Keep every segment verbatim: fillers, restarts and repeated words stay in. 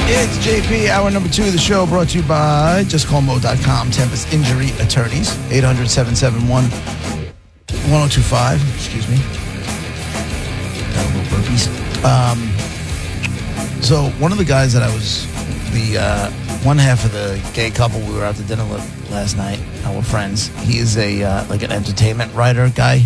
It's J P, hour number two of the show, brought to you by just call mo dot com, Tempest Injury Attorneys, eight hundred, seven seven one, one oh two five. Excuse me. Got a little burpees. Um, so one of the guys that I was, the uh, one half of the gay couple we were out to dinner with last night, our friends, he is a uh, like an entertainment writer guy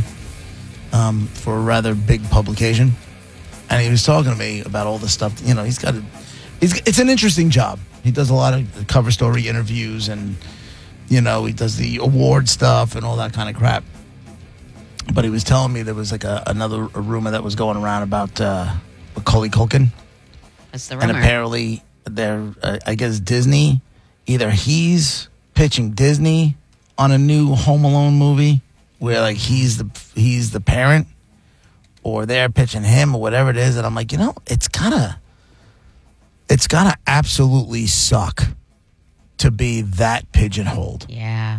um, for a rather big publication. And he was talking to me about all the stuff, you know, he's got a, he's, it's an interesting job. He does a lot of cover story interviews and, you know, he does the award stuff and all that kind of crap. But he was telling me there was like a, another a rumor that was going around about uh, Macaulay Culkin. That's the rumor. And apparently, they're, uh, I guess Disney, either he's pitching Disney on a new Home Alone movie where like he's the he's the parent, or they're pitching him or whatever it is. And I'm like, you know, it's gotta, it's gotta absolutely suck to be that pigeonholed. Yeah.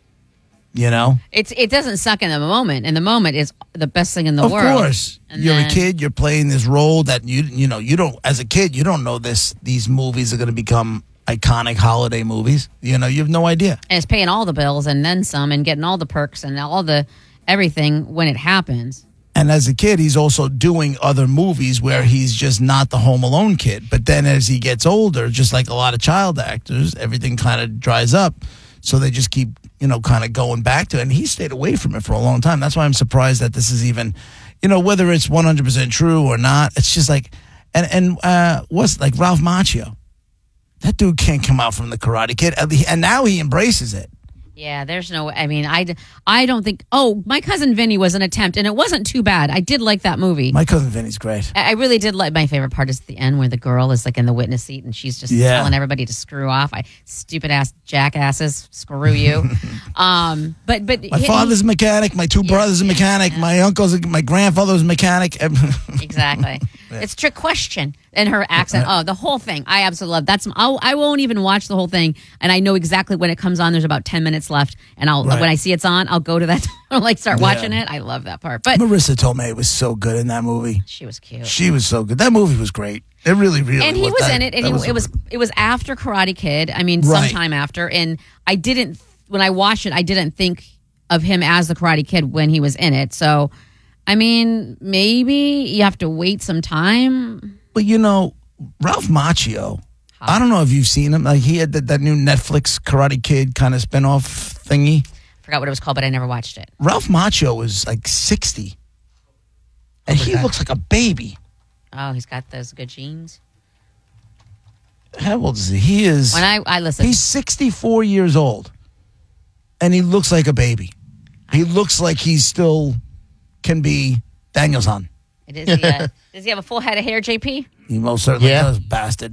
You know? It's It doesn't suck in the moment. In the moment, it's the best thing in the of world. Of course. And you're then, a kid, you're playing this role that you, you know, you don't, as a kid, you don't know this, these movies are going to become iconic holiday movies. You know, you have no idea. And it's paying all the bills and then some and getting all the perks and all the everything when it happens. And as a kid, he's also doing other movies where he's just not the Home Alone kid. But then as he gets older, just like a lot of child actors, everything kind of dries up. So they just keep, you know, kind of going back to it. And he stayed away from it for a long time. That's why I'm surprised that this is even, you know, whether it's one hundred percent true or not. It's just like, and, and uh, what's like Ralph Macchio. That dude can't come out from the Karate Kid. And now he embraces it. Yeah, there's no, I mean, I, I don't think, oh, My Cousin Vinny was an attempt, and it wasn't too bad. I did like that movie. My Cousin Vinny's great. I, I really did like, my favorite part is at the end where the girl is like in the witness seat and she's just yeah. telling everybody to screw off. I Stupid ass jackasses, screw you. um, but, but My he, father's a mechanic, my two yeah, brothers are yeah, mechanic, yeah. my uncle's, a, my grandfather's a mechanic. Exactly. Yeah. It's a trick question. And her accent, oh, the whole thing. I absolutely love. That's. I'll, I won't even watch the whole thing, and I know exactly when it comes on. There's about ten minutes left, and I'll right. when I see it's on, I'll go to that. I'll like start watching yeah. it. I love that part. But Marissa Tomei was so good in that movie. She was cute. She was so good. That movie was great. It really, really. And he was, was that, in it, and he, was it was it was after Karate Kid. I mean, right. sometime after, and I didn't. When I watched it, I didn't think of him as the Karate Kid when he was in it. So, I mean, maybe you have to wait some time. But you know, Ralph Macchio, huh. I don't know if you've seen him. Like he had that, that new Netflix Karate Kid kind of spinoff thingy. Forgot what it was called, but I never watched it. Ralph Macchio was like sixty, and he looks like a baby. Oh, he's got those good genes. How old is he? He is. When I I listen, he's sixty-four years old, and he looks like a baby. He looks like he still can be Daniel-san. It is. He, uh, does he have a full head of hair, J P? He most certainly yeah. does, bastard.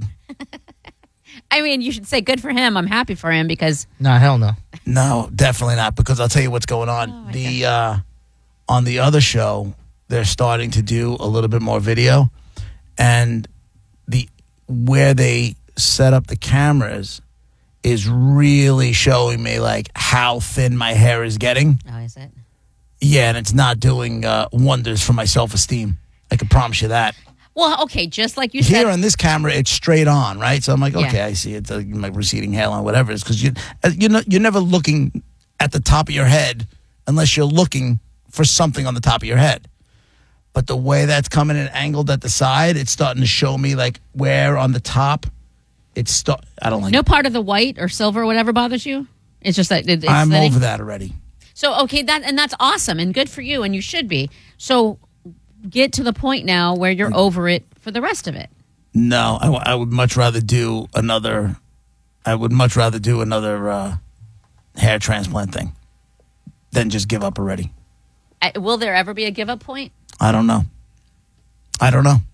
I mean, you should say good for him. I'm happy for him because... No, hell no. No, definitely not, because I'll tell you what's going on. Oh, the uh, on the other show, they're starting to do a little bit more video, and the where they set up the cameras is really showing me like how thin my hair is getting. Oh, is it? Yeah, and it's not doing uh, wonders for my self-esteem. I can promise you that. Well, okay, just like you Here said. on this camera, it's straight on, right? So I'm like, okay, Yeah. I see it. Uh, my receding hairline, whatever it is. Because you, uh, you're, not, you're never looking at the top of your head unless you're looking for something on the top of your head. But the way that's coming and angled at the side, it's starting to show me like where on the top it's st- I don't like No it. part of the white or silver or whatever bothers you? It's just that it, it's I'm thinning? over that already. So, okay, that and that's awesome and good for you, and you should be. So get to the point now where you're over it for the rest of it. No, I, w- I would much rather do another. I would much rather do another uh, hair transplant thing than just give up already. I, will there ever be a give up point? I don't know. I don't know.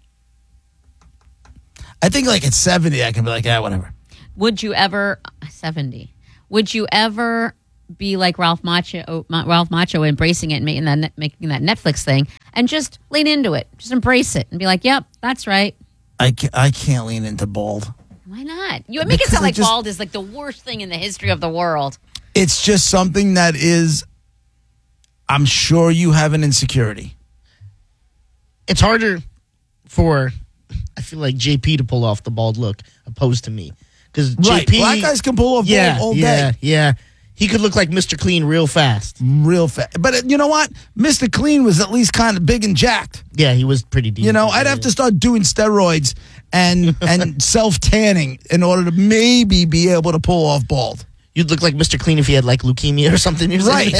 I think like at seventy, I can be like, yeah, whatever. Would you ever seventy? Would you ever be like Ralph Macchio, Ralph Macchio, embracing it and making that making that Netflix thing, and just lean into it, just embrace it, and be like, "Yep, that's right." I can't, I can't lean into bald. Why not? You make Because it sound I like just- bald is like the worst thing in the history of the world. It's just something that is. I'm sure you have an insecurity. It's harder for I feel like J P to pull off the bald look, opposed to me. Because Right. J P, Black guys can pull off yeah, bald all yeah, day. yeah. He could look like Mister Clean real fast. Real fast. But uh, you know what? Mister Clean was at least kind of big and jacked. Yeah, he was pretty deep. You know, I'd have to start doing steroids and and self-tanning in order to maybe be able to pull off bald. You'd look like Mister Clean if he had like leukemia or something. You're Right.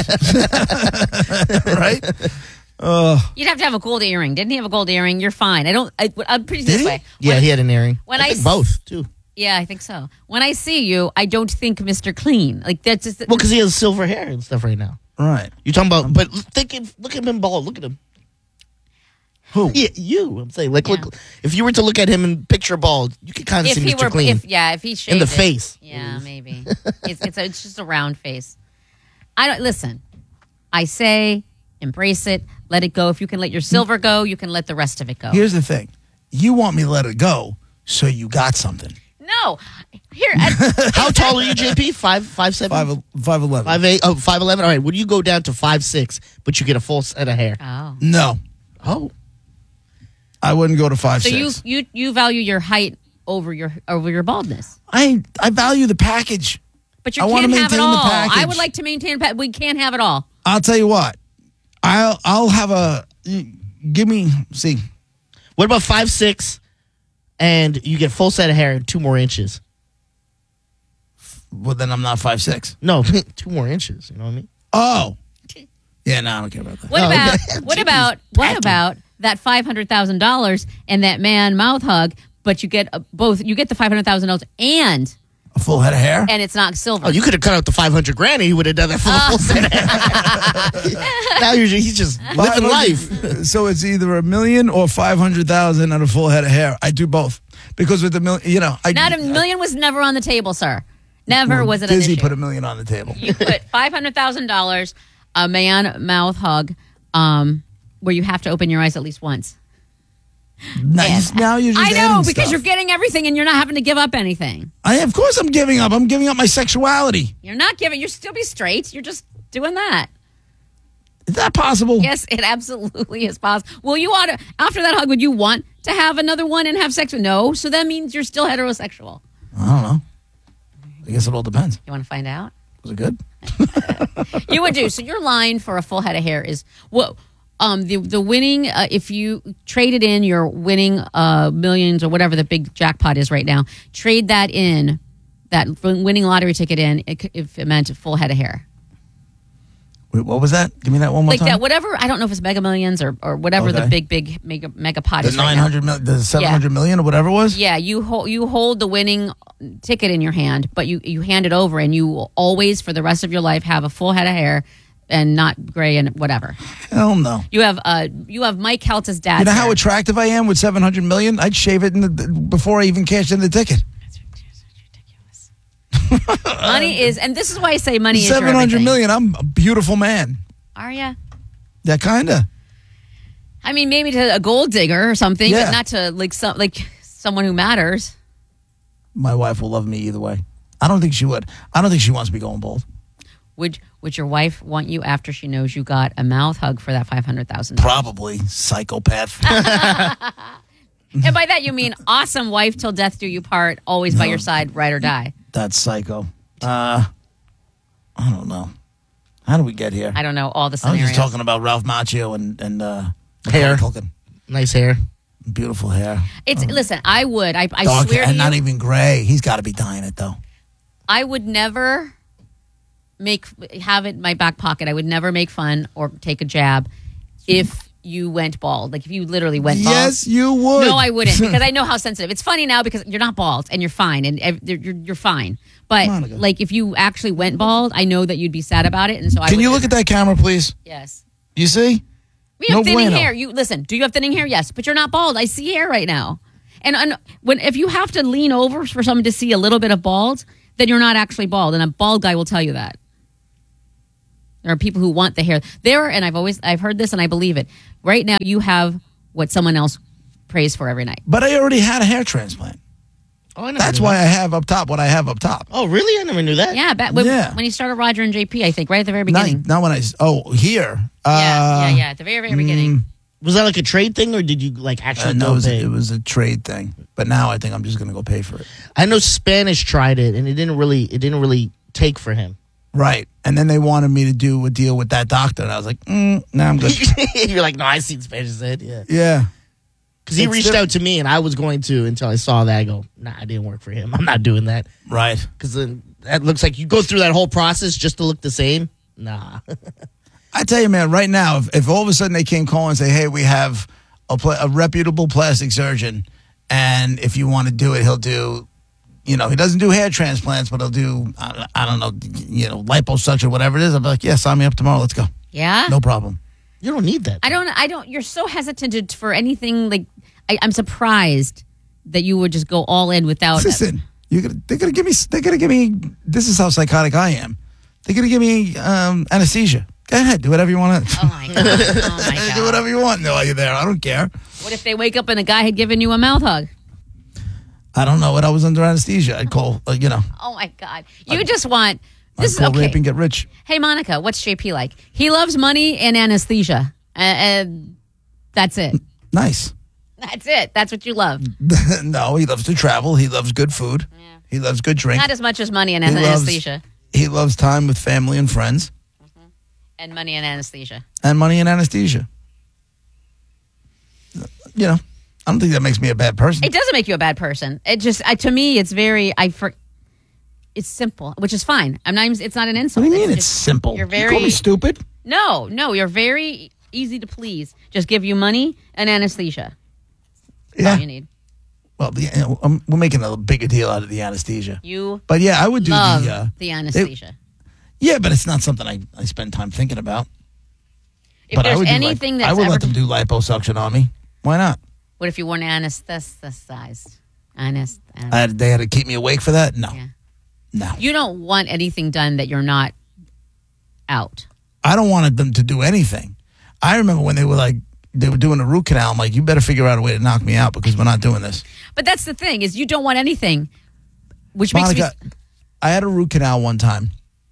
Right? Uh, You'd have to have a gold earring. Didn't he have a gold earring? You're fine. I don't. I, I'll put it Did this he? way. Yeah, When- he had an earring. when I I think s- both, too. Yeah, I think so. When I see you, I don't think Mister Clean. Like that's just. Well, because he has silver hair and stuff right now. right. You're talking about, but think of, look at him bald. Look at him. Who? Yeah, you. I'm saying, like, Yeah. look. If you were to look at him and picture bald, you could kind of if see he Mister were, Clean if yeah, if he shaved in the it. face. Yeah, maybe. it's it's, a, it's just a round face. I don't listen. I say embrace it, let it go. If you can let your silver go, you can let the rest of it go. Here's the thing. You want me to let it go, so you got something. No, here. I, How tall are you, J P? Five, five, seven, Five, five eleven. five, eight, oh, five, eleven. All right. Would you go down to five, six, but you get a full set of hair? oh, No, Oh, I wouldn't go to five so six. you you you value your height over your over your baldness, I I value the package. but you I wanna can't have it maintain the all. I package. would like to maintain. pa- We can't have it all. I'll tell you what. I'll I'll have a give me see. what about five, six, and you get full set of hair and two more inches? Well, then I'm not five six. No, two more inches. You know what I mean? Oh, yeah. No, I don't care about that. What Oh, about okay. what Jimmy's about what packing. about that five hundred thousand dollars and that man mouth hug? But you get uh, both. You get the five hundred thousand dollars and A full head of hair. and it's not silver. Oh, you could have cut out the five hundred grand and he would have done that for the full set of hair. Now you're, he's just living life. So it's either a million or five hundred thousand and a full head of hair. I do both because with the million, you know, I Not a million was never on the table, sir. Never was it an Disney issue. put a million on the table. You put five hundred thousand dollars, a man mouth hug, um, where you have to open your eyes at least once. Nice. And- Now you're just I know adding because stuff. you're getting everything and you're not having to give up anything. I of course I'm giving up. I'm giving up my sexuality. You're not giving. You're still be straight. You're just doing that. Is that possible? Yes, it absolutely is possible. Well, you ought to. After that hug, would you want to have another one and have sex with? No. So that means you're still heterosexual. I don't know. I guess it all depends. You want to find out? Was it good? You would do. So your line for a full head of hair is what? Um, the the winning. Uh, if you traded in your winning uh, millions or whatever the big jackpot is right now, trade that in, that winning lottery ticket in, if it meant a full head of hair. Wait, what was that? Give me that one more Like time. that, whatever. I don't know if it's Mega Millions or, or whatever the Okay. big, big mega mega pot the is right nine now. hundred million, the seven hundred million, or whatever it was. Yeah, you hold you hold the winning ticket in your hand, but you you hand it over, and you will always, for the rest of your life, have a full head of hair and not gray and whatever. Hell no. You have uh you have Mike Heltz's dad. You know how attractive I am with seven hundred million? I'd shave it in the, before I even cashed in the ticket. money is, and this is why I say money is your Seven hundred everything. million. I'm a beautiful man. Are ya? Yeah, kinda. I mean, maybe to a gold digger or something, Yeah. but not to like some like someone who matters. My wife will love me either way. I don't think she would. I don't think she wants me going bald. Would Would your wife want you after she knows you got a mouth hug for that five hundred thousand dollars? Probably psychopath. And by that you mean awesome wife till death do you part, always by your side, ride or die. That's psycho. Uh, I don't know. How do we get here? I don't know all the I was scenarios. just talking about Ralph Macchio and and uh, Hair. Macaulay Culkin. Nice hair. Beautiful hair. It's listen. I would. I, I Dark swear hair, to and you, not even gray. He's got to be dying it though. I would never make have it in my back pocket. I would never make fun or take a jab if you went bald. Like if you literally went bald. Yes, you would. No, I wouldn't because I know how sensitive. It's funny now because you're not bald and you're fine and ev- you're you're, you're fine. But Monica. like if you actually went bald, I know that you'd be sad about it. And so I Can would you look at that camera, please? Yes. You see? We have No thinning bueno. hair. You listen. Do you have thinning hair? Yes, but you're not bald. I see hair right now. And, and when if you have to lean over for someone to see a little bit of bald, then you're not actually bald. And a bald guy will tell you that. There are people who want the hair. There, and I've always I've heard this and I believe it. Right now, you have what someone else prays for every night. But I already had a hair transplant. Oh, I never That's knew why that. I have up top what I have up top. Oh, really? I never knew that. Yeah, back when, Yeah. when you started Roger and J P, I think right at the very Not, beginning. not when I. s- Oh, here. yeah, Uh, yeah, yeah. At the very, very beginning. Was that like a trade thing, or did you like actually Uh, no, go it was, pay? it was a trade thing. But now I think I'm just going to go pay for it. I know Spanish tried it, and it didn't really it didn't really take for him. Right. And then they wanted me to do a deal with that doctor. And I was like, mm, nah, I'm good. You're like, no, I seen Spanish head. Yeah. Yeah. Because he It's reached diff- out to me, and I was going to until I saw that. I go, nah, it didn't work for him. I'm not doing that. Right. Because then that looks like you go through that whole process just to look the same. Nah. I tell you, man, right now, if, if all of a sudden they came calling and say, hey, we have a, pla- a reputable plastic surgeon, and if you want to do it, he'll do, you know, he doesn't do hair transplants, but he'll do, I, I don't know, you know, liposuction, whatever it is. I'll be like, yeah, sign me up tomorrow. Let's go. Yeah. No problem. You don't need that. I don't. I don't. You're so hesitant to- for anything. Like I, I'm surprised that you would just go all in without. Listen, you're gonna, they're going to give me, they're going to give me, this is how psychotic I am. They're going to give me um, anesthesia. Go ahead, do whatever you want to. Oh my god! Oh my god! Do whatever you want while you're there. I don't care. What if they wake up and a guy had given you a mouth hug? I don't know what I was under anesthesia. I'd call, uh, you know, Oh my god! You just want I'd this is call okay. rape and get rich. Hey Monica, what's J P like? He loves money and anesthesia. Uh, uh, that's it. Nice. That's it. That's what you love. No, he loves to travel. He loves good food. Yeah. He loves good drink. Not as much as money and He loves- anesthesia. He loves time with family and friends, And money and anesthesia. and money and anesthesia. You know, I don't think that makes me a bad person. It doesn't make you a bad person. It just, I, to me, it's very, I for, it's simple, which is fine. I'm not even, it's not an What insult. do you mean it's, just- simple? You're You very, call me stupid? no, no, you're very easy to please. Just give you money and anesthesia. That's Yeah. all you need. Well, the, you know, um, we're making a bigger deal out of the anesthesia. You But yeah, I would do love the. Uh, the anesthesia. yeah, but it's not something I, I spend time thinking about. If but I there's would do anything lip- that's I would ever, let them do liposuction on me. Why not? what if you weren't anesthetized? Anest- I had, they had to keep me awake for that? No. Yeah. No. You don't want anything done that you're not out. I don't want them to do anything. I remember when they were like, they were doing a root canal. I'm like, you better figure out a way to knock me out because we're not doing this. But that's the thing is you don't want anything, which Monica, makes me. I had a root canal one time,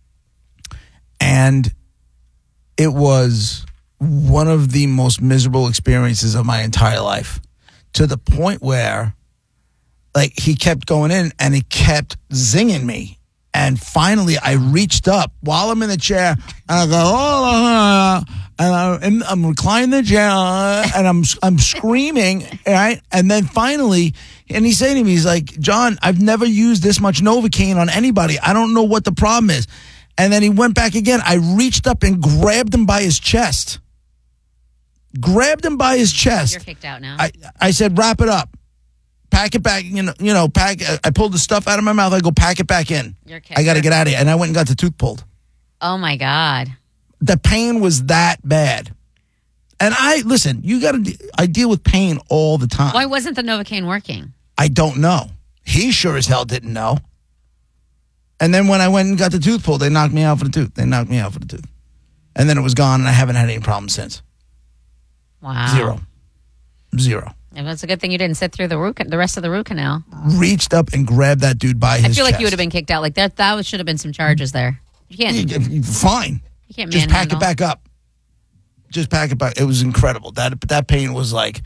and it was one of the most miserable experiences of my entire life, to the point where, like, he kept going in and he kept zinging me. And finally, I reached up while I'm in the chair, and I go, oh, and I'm, I'm reclining in the chair, and I'm I'm screaming, right? And then finally, and he's saying to me, he's like, John, I've never used this much Novocaine on anybody. I don't know what the problem is. And then he went back again. I reached up and grabbed him by his chest. Grabbed him by his chest. You're kicked out now. I, I said, wrap it up. Pack it back, you know, you know, pack. I pulled the stuff out of my mouth. I go, pack it back in. You're kicked. I got to get out of here. And I went and got the tooth pulled. Oh my God. The pain was that bad. And I, listen, you got to, I deal with pain all the time. Why wasn't the Novocaine working? I don't know. He sure as hell didn't know. And then when I went and got the tooth pulled, they knocked me out for the tooth. They knocked me out for the tooth. And then it was gone, and I haven't had any problems since. Wow. Zero. Zero. And it's a good thing you didn't sit through the root, the rest of the root canal. Reached up and grabbed that dude by his I chest. feel like you would have been kicked out. Like that. That should have been some charges there. You can't. You- you- Fine. You can't Just pack manhandle. it back up. Just pack it back. It was incredible. That that pain was like,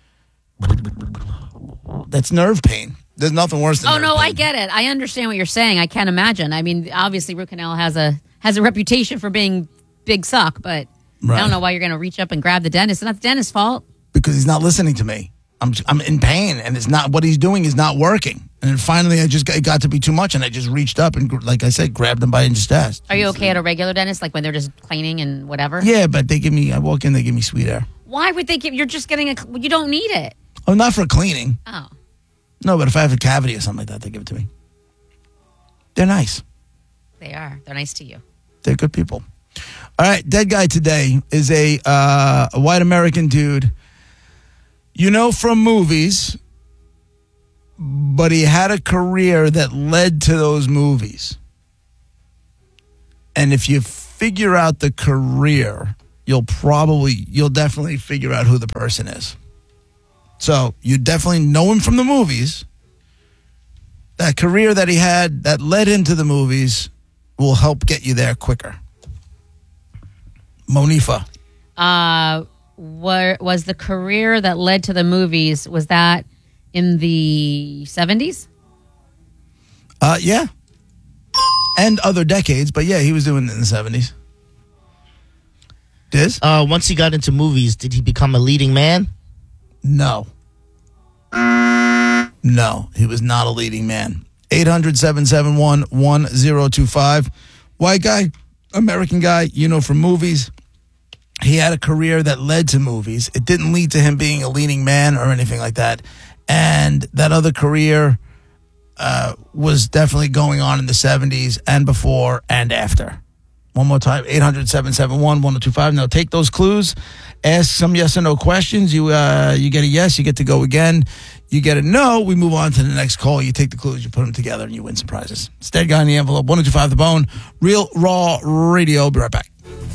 that's nerve pain. There's nothing worse than Oh nerve no, pain. I get it. I understand what you're saying. I can't imagine. I mean, obviously, root canal has a has a reputation for being big suck, but I Right. don't know why you're going to reach up and grab the dentist. It's not the dentist's fault. Because he's not listening to me. I'm I'm in pain, and it's not what he's doing is not working. And then finally, I just got, it got to be too much, and I just reached up and, like I said, grabbed him by his chest. Are you okay at a regular dentist, like when they're just cleaning and whatever? Yeah, but they give me. I walk in, they give me sweet air. Why would they give? You're just getting a. You don't need it. Oh, not for cleaning. Oh, No, but if I have a cavity or something like that, they give it to me. They're nice. they are. They're nice to you. They're good people. All right, dead guy today is a uh, a white American dude. You know from movies, but he had a career that led to those movies. And if you figure out the career, you'll probably, you'll definitely figure out who the person is. So you definitely know him from the movies. That career that he had that led into the movies will help get you there quicker. Monifa. Uh, were, was the career that led to the movies, was that in the seventies? Uh, yeah. And other decades, but yeah, he was doing it in the seventies. Diz? Uh, once he got into movies, did he become a leading man? No. No, he was not a leading man. eight hundred, seven seven one, one zero two five. White guy, American guy, you know, from movies. He had a career that led to movies. It didn't lead to him being a leading man or anything like that. And that other career uh, was definitely going on in the seventies and before and after. One more time, eight hundred, seven seven one, one zero two five. Now take those clues, ask some yes or no questions. You uh, you get a yes, you get to go again. You get a no, we move on to the next call. You take the clues, you put them together, and you win some prizes. It's Dead Guy in the Envelope, one zero two five The Bone, Real Raw Radio. Be right back.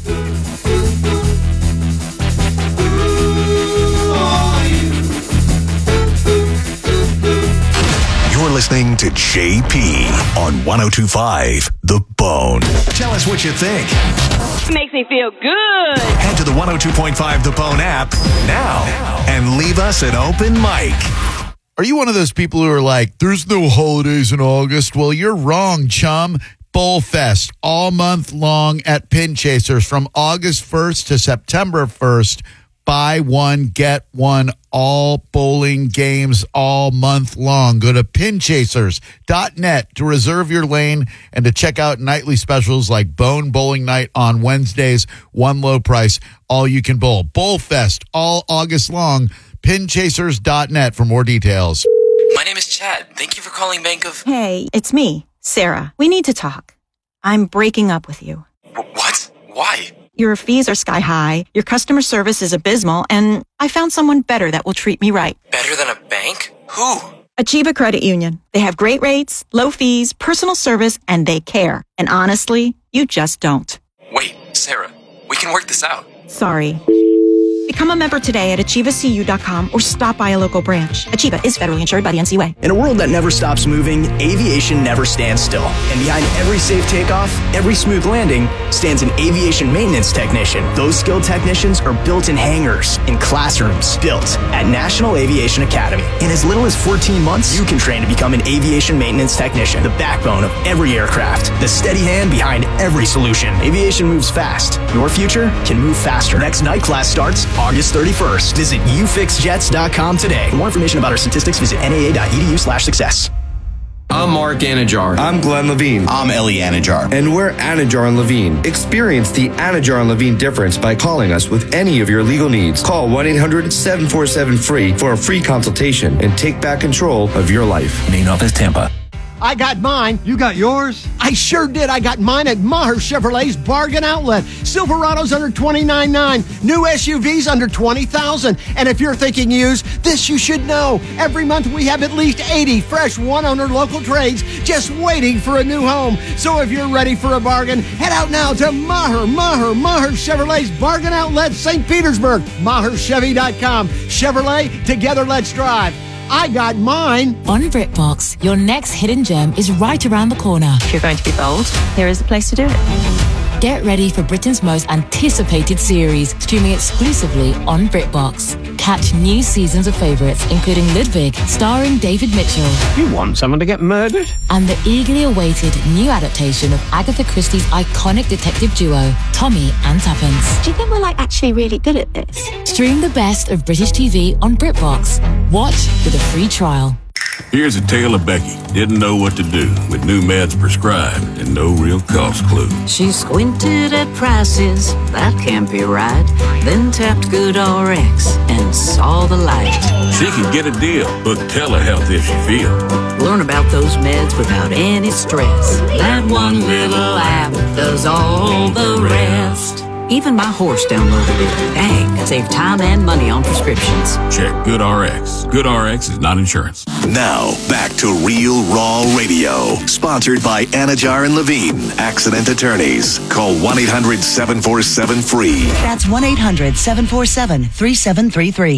You're listening to J P on one oh two point five The Bone. Tell us what you think. Makes me feel good. Head to the one oh two point five The Bone app now and leave us an open mic. Are you one of those people who are like, there's no holidays in August? Well, you're wrong, chum. Bowl Fest all month long at Pin Chasers from August first to September first. Buy one, get one, all bowling games all month long. Go to pin chasers dot net to reserve your lane and to check out nightly specials like Bone Bowling Night on Wednesdays, one low price, all you can bowl. Bowl Fest all August long. pin chasers dot net for more details. My name is Chad. Thank you for calling Bank of... Hey, it's me, Sarah. We need to talk. I'm breaking up with you. W- what? Why? Your fees are sky high, your customer service is abysmal, and I found someone better that will treat me right. Better than a bank? Who? Achieva Credit Union. They have great rates, low fees, personal service, and they care. And honestly, you just don't. Wait, Sarah, we can work this out. Sorry. Become a member today at achieva c u dot com or stop by a local branch. Achieva is federally insured by the N C U A. In a world that never stops moving, aviation never stands still. And behind every safe takeoff, every smooth landing, stands an aviation maintenance technician. Those skilled technicians are built in hangars, in classrooms, built at National Aviation Academy. In as little as fourteen months, you can train to become an aviation maintenance technician, the backbone of every aircraft, the steady hand behind every solution. Aviation moves fast. Your future can move faster. Next night class starts August thirty-first. Visit u fix jets dot com today. For more information about our statistics, visit n a a dot e d u slash success. I'm Mark Anajar. I'm Glenn Levine. I'm Ellie Anajar. And we're Anajar and Levine. Experience the Anajar and Levine difference by calling us with any of your legal needs. Call one eight hundred seven four seven free for a free consultation and take back control of your life. Main office, Tampa. I got mine. You got yours? I sure did. I got mine at Maher Chevrolet's Bargain Outlet. Silverados under twenty-nine nine. New S U Vs under twenty thousand. And if you're thinking used, this you should know. Every month we have at least eighty fresh one-owner local trades just waiting for a new home. So if you're ready for a bargain, head out now to Maher, Maher, Maher Chevrolet's Bargain Outlet, Saint Petersburg. Maher Chevy dot com. Chevrolet, together let's drive. I got mine. On BritBox, your next hidden gem is right around the corner. If you're going to be bold, here is the place to do it. Get ready for Britain's most anticipated series, streaming exclusively on BritBox. Catch new seasons of favourites, including Ludwig, starring David Mitchell. You want someone to get murdered? And the eagerly awaited new adaptation of Agatha Christie's iconic detective duo, Tommy and Tuppence. Do you think we're like actually really good at this? Stream the best of British T V on BritBox. Watch with a free trial. Here's a tale of Becky. Didn't know what to do with new meds prescribed and no real cost clue. She squinted at prices, that can't be right. Then tapped GoodRx and saw the light. She can get a deal. Book telehealth if she feels. Learn about those meds without any stress. That one little app does all the rest. Even my horse downloaded it. Dang, save time and money on prescriptions. Check GoodRx. GoodRx is not insurance. Now, back to Real Raw Radio. Sponsored by Anajar and Levine, Accident Attorneys. Call one eight hundred seven four seven free. That's one eight hundred seven four seven three seven three three.